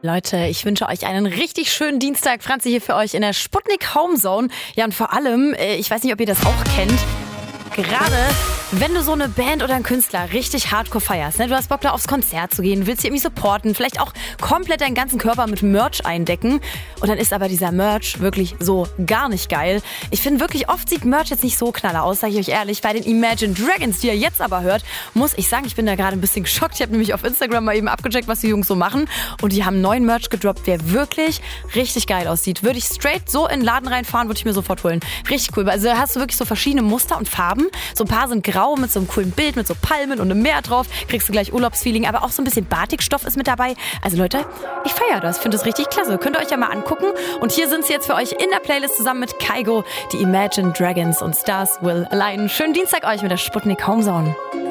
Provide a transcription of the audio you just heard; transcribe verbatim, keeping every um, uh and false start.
Leute, ich wünsche euch einen richtig schönen Dienstag. Franzi hier für euch in der Sputnik Homezone. Ja, und vor allem, ich weiß nicht, ob ihr das auch kennt, gerade wenn du so eine Band oder einen Künstler richtig hardcore feierst, ne? Du hast Bock da aufs Konzert zu gehen, willst sie irgendwie supporten, vielleicht auch komplett deinen ganzen Körper mit Merch eindecken und dann ist aber dieser Merch wirklich so gar nicht geil. Ich finde wirklich, oft sieht Merch jetzt nicht so knaller aus, sage ich euch ehrlich. Bei den Imagine Dragons, die ihr jetzt aber hört, muss ich sagen, ich bin da gerade ein bisschen geschockt. Ich habe nämlich auf Instagram mal eben abgecheckt, was die Jungs so machen und die haben neuen Merch gedroppt, der wirklich richtig geil aussieht. Würde ich straight so in den Laden reinfahren, würde ich mir sofort holen. Richtig cool. Also da hast du wirklich so verschiedene Muster und Farben. So ein paar sind grau mit so einem coolen Bild, mit so Palmen und einem Meer drauf. Kriegst du gleich Urlaubsfeeling, aber auch so ein bisschen Batikstoff ist mit dabei. Also Leute, ich feiere das. Finde das richtig klasse. Könnt ihr euch ja mal angucken. Und hier sind sie jetzt für euch in der Playlist zusammen mit Kygo, die Imagine Dragons und Stars Will Align. Schönen Dienstag euch mit der Sputnik Homezone.